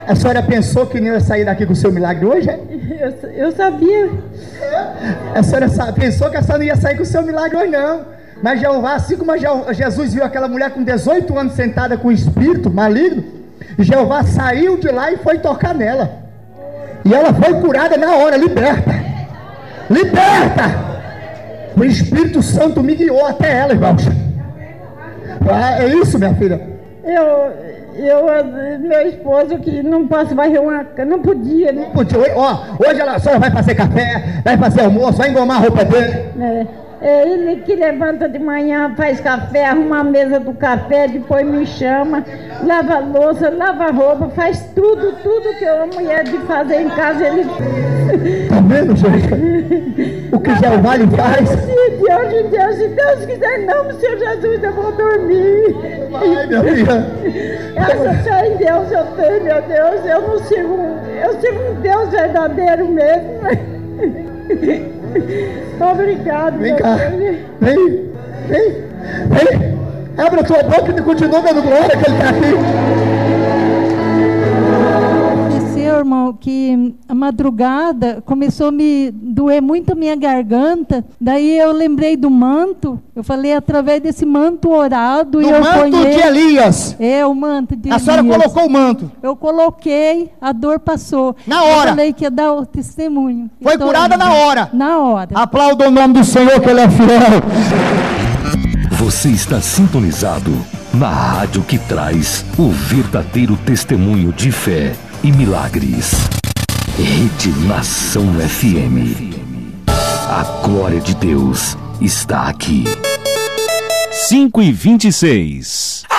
A senhora pensou que não ia sair daqui com o seu milagre hoje? Eu sabia. A senhora pensou que a senhora não ia sair com o seu milagre hoje, não. Mas Jeová, assim como Jesus viu aquela mulher com 18 anos sentada com um espírito maligno, Jeová saiu de lá e foi tocar nela. E ela foi curada na hora, liberta. Liberta! O Espírito Santo me guiou até ela, irmãos. É isso, minha filha. Meu esposo que não posso varrer uma cama, não podia, né? Não podia. Hoje a senhora vai fazer café, vai fazer almoço, vai engomar a roupa dele. É ele que levanta de manhã, faz café, arruma a mesa do café, depois me chama, lava a louça, lava a roupa, faz tudo que uma mulher de fazer em casa, ele... Tá vendo, gente? O que Jeová lhe faz? Se Deus quiser, não, Senhor Jesus, eu vou dormir. Vai, minha filha. Essa fé em Deus eu tenho, meu Deus, eu sigo um Deus verdadeiro mesmo. Obrigado. Vem cá. Vem. Abre a tua boca e continua dando glória que ele está aqui. Aconteceu, irmão, que a madrugada começou a me doer muito a minha garganta. Daí eu lembrei do manto. Eu falei através desse manto orado. Do e eu manto de Elias. O manto de Elias. A senhora colocou o manto. Eu coloquei, a dor passou. Na hora. Eu falei que ia dar o testemunho. Foi curada na hora. Na hora. Aplauda o nome do Senhor, que ele é fiel. Você está sintonizado na rádio que traz o verdadeiro testemunho de fé e milagres. Rede Nação FM. A glória de Deus está aqui. 5:26.